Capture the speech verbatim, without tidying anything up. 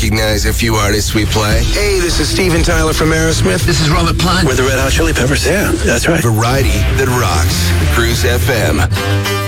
recognize a few artists we play. Hey, this is Steven Tyler from Aerosmith. This is Robert Plant. We're the Red Hot Chili Peppers. Yeah, that's right. Variety that rocks. Cruise F M.